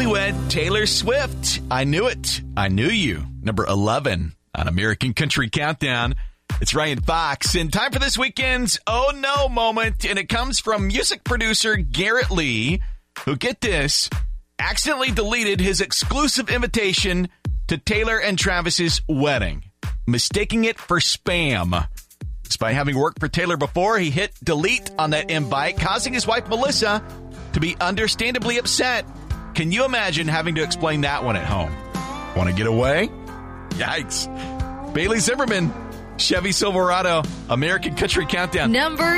Newlywed Taylor Swift. I Knew It. I Knew You. Number 11 on American Country Countdown. It's Ryan Fox. And time for this weekend's Oh No moment. And it comes from music producer Garrett Lee, who, get this, accidentally deleted his exclusive invitation to Taylor and Travis's wedding, mistaking it for spam. Despite having worked for Taylor before, he hit delete on that invite, causing his wife Melissa to be understandably upset. Can you imagine having to explain that one at home? Want to get away? Yikes. Bailey Zimmerman, Chevy Silverado, American Country Countdown. Number